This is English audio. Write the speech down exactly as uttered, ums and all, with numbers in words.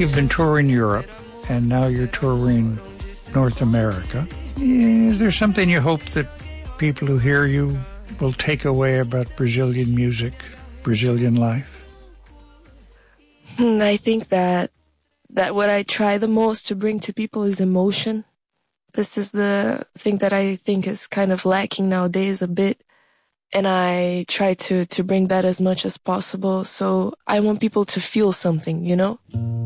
you've been touring Europe, and now you're touring North America. Is there something you hope that people who hear you will take away about Brazilian music, Brazilian life? I think that that what I try the most to bring to people is emotion. This is the thing that I think is kind of lacking nowadays a bit. And I try to, to bring that as much as possible. So I want people to feel something, you know?